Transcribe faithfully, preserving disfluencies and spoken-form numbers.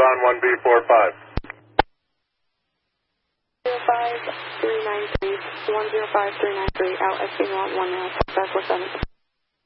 on one B four five. zero five three nine three, one zero five three nine three, out S B one one now, five four seven.